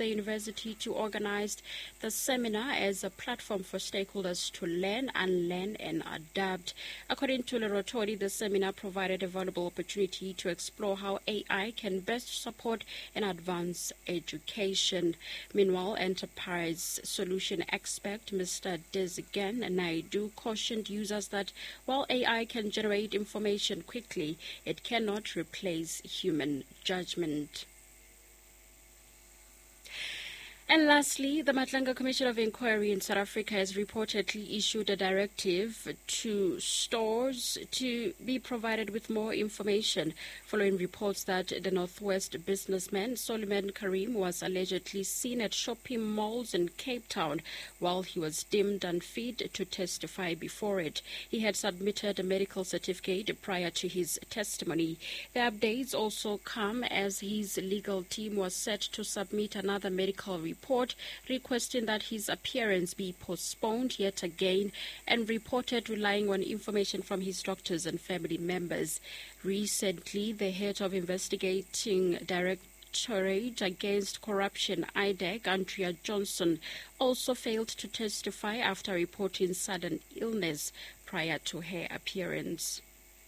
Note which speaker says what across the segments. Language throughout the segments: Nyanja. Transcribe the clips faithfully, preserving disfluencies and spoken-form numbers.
Speaker 1: the university to organize the seminar as a platform for stakeholders to learn, unlearn, and adapt. According to Lerotodi, the seminar provided a valuable opportunity to explore how A I can best support and advance education. Meanwhile, enterprise solution expert Mister Desigan Naidu cautioned users that while A I can generate information quickly, it cannot replace human judgment. And lastly, the Matlanga Commission of Inquiry in South Africa has reportedly issued a directive to stores to be provided with more information following reports that the Northwest businessman Solomon Karim was allegedly seen at shopping malls in Cape Town while he was deemed unfit to testify before it. He had submitted a medical certificate prior to his testimony. The updates also come as his legal team was set to submit another medical report report requesting that his appearance be postponed yet again and reported relying on information from his doctors and family members. Recently, the head of investigating Directorate Against Corruption, I D E C, Andrea Johnson, also failed to testify after reporting sudden illness prior to her appearance.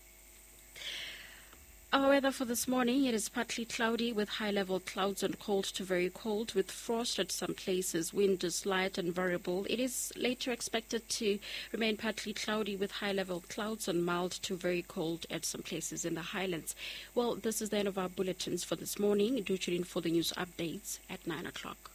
Speaker 1: Our weather for this morning, it is partly cloudy with high-level clouds and cold to very cold with frost at some places. Wind is light and variable. It is later expected to remain partly cloudy with high-level clouds and mild to very cold at some places in the highlands. Well, this is the end of our bulletins for this morning. Do tune in for the news updates at nine o'clock.